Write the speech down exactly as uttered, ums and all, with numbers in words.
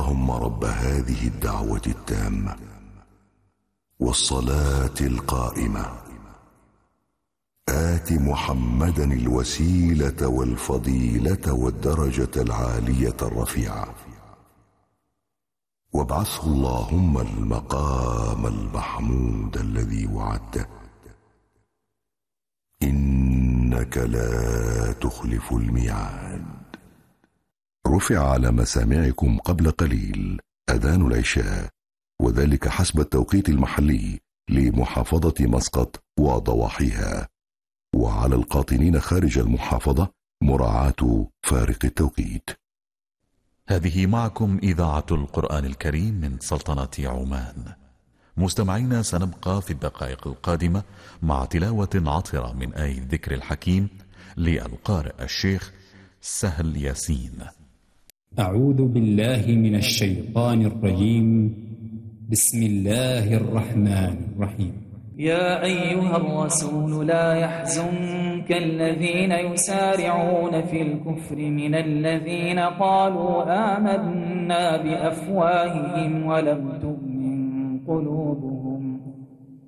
اللهم رب هذه الدعوة التامة والصلاة القائمة آت محمدا الوسيلة والفضيلة والدرجة العالية الرفيعة وابعثه اللهم المقام المحمود الذي وعدته إنك لا تخلف الميعاد. رفع على مسامعكم قبل قليل أذان العشاء، وذلك حسب التوقيت المحلي لمحافظة مسقط وضواحيها، وعلى القاطنين خارج المحافظة مراعاة فارق التوقيت. هذه معكم إذاعة القرآن الكريم من سلطنة عمان. مستمعينا، سنبقى في الدقائق القادمة مع تلاوة عطرة من آية الذكر الحكيم للقارئ الشيخ سهل ياسين. أعوذ بالله من الشيطان الرجيم. بسم الله الرحمن الرحيم. يا أيها الرسول لا يحزنك الذين يسارعون في الكفر من الذين قالوا آمنا بأفواههم ولم تؤمن قلوبهم